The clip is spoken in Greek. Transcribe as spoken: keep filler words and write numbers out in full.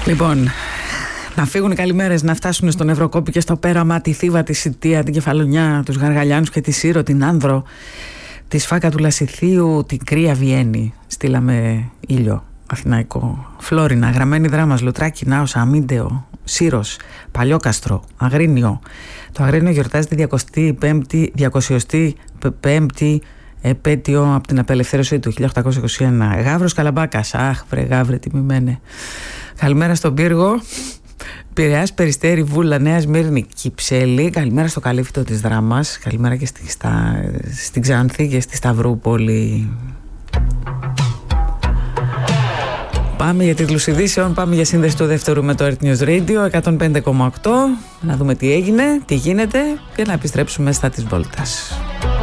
Λοιπόν, να φύγουν οι καλημέρες, να φτάσουν στον Ευρωκόπη και στο πέραμα τη Θήβα, τη Σιτία, την Κεφαλονιά, τους Γαργαλιάνους και τη Σύρο, την Άνδρο, τη Σφάκα του Λασιθίου, την Κρύα Βιέννη. Στείλαμε ήλιο αθηναϊκό. Φλόρινα, Γραμμένη Δράμας, Λουτράκη, Νάος, Αμίντεο, Σύρος, Παλιόκαστρο, Αγρίνιο. Το Αγρίνιο γιορτάζει τη διακοσιοστή πέμπτη επέτειο από την απελευθέρωση του χίλια οκτακόσια είκοσι ένα. Γαύρος Καλαμπάκας, αχ βρε γαύρε τιμημένε. Καλημέρα στον Πύργο, Πειραιάς, Περιστέρι, Βούλα, Νέα Σμύρνη, Κυψέλη. Καλημέρα στο Καλύφτο της Δράμας. Καλημέρα και στη, στα, στην Ξάνθη και στη Σταυρούπολη. Πάμε για τίτλους ειδήσεων, πάμε για σύνδεση του δεύτερου με το Earth News Radio εκατόν πέντε κόμμα οκτώ. Να δούμε τι έγινε, τι γίνεται και να επιστρέψουμε στα της βόλτας.